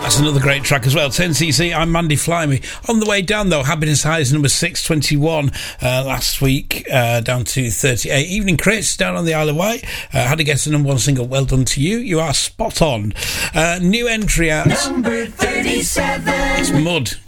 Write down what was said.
That's another great track as well. 10cc, I'm Mandy Fly Me. On the way down, though, Happiness High is number 621 last week, down to 38. Evening Chris, down on the Isle of Wight. Had to get the number one single. Well done to you. You are spot on. New entry out. Number 37. It's Mud.